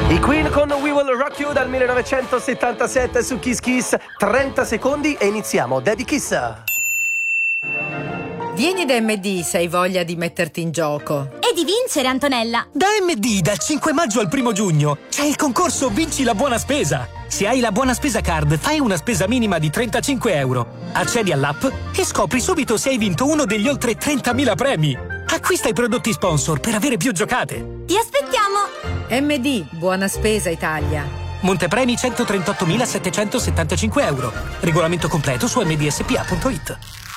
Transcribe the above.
I Queen con We Will Rock You dal 1977 su Kiss Kiss. 30 secondi e iniziamo. Daddy Kiss. Vieni da MD se hai voglia di metterti in gioco. E di vincere, Antonella. Da MD dal 5 maggio al 1 giugno c'è il concorso Vinci la buona spesa. Se hai la buona spesa card, fai una spesa minima di 35 euro. Accedi all'app e scopri subito se hai vinto uno degli oltre 30.000 premi. Acquista i prodotti sponsor per avere più giocate. Ti aspettiamo. MD, buona spesa Italia. Montepremi 138.775 euro. Regolamento completo su mdspa.it.